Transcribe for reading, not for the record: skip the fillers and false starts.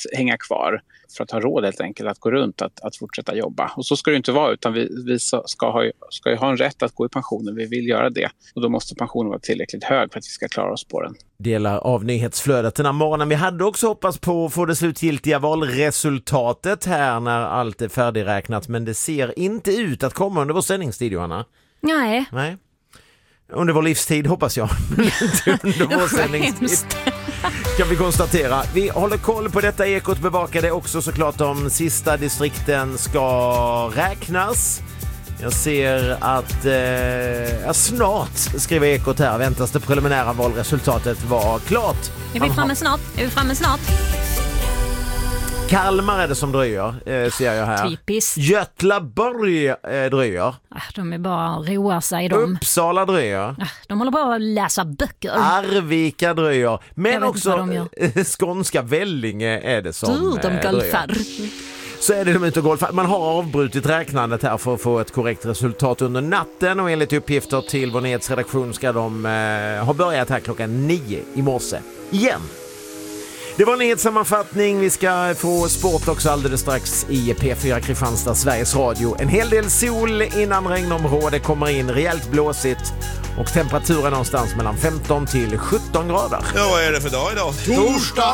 hänga kvar för att ha råd helt enkelt att gå runt, att fortsätta jobba. Och så ska det inte vara, utan vi ska ju ha en rätt att gå i pensionen. Vi vill göra det. Och då måste pensionen vara tillräckligt hög för att vi ska klara oss på den. Delar av nyhetsflödet den här morgonen. Vi hade också hoppats på att få det slutgiltiga valresultatet här när allt är färdigräknat, men det ser inte ut att komma under vår sändningstid, Johanna. Nej. Under vår livstid hoppas jag. Under vår sändningstid kan vi konstatera. Vi håller koll på detta. Ekot bevakar det också såklart. De sista distrikten ska räknas. Jag ser att snart, skriver Ekot här, väntas det preliminära valresultatet vara klart. Är vi framme snart? Kalmar är det som dröjer, ser jag här. Typiskt. Götlaborg dröjer. De är bara roar sig. Uppsala dröjer. De håller på att läsa böcker. Arvika dröjer. Men också skånska Vellinge är det som dröjer. Så är det de ute och golfar. Man har avbrutit räknandet här för att få ett korrekt resultat under natten. Och enligt uppgifter till vår nyhetsredaktion ska de ha börjat här 9:00 i morse. Igen. Det var en nyhetssammanfattning. Vi ska få sport också alldeles strax i P4 Kristianstad, Sveriges Radio. En hel del sol innan regnområdet kommer in, rejält blåsigt och temperaturen någonstans mellan 15 till 17 grader. Ja, vad är det för dag idag? Torsdag!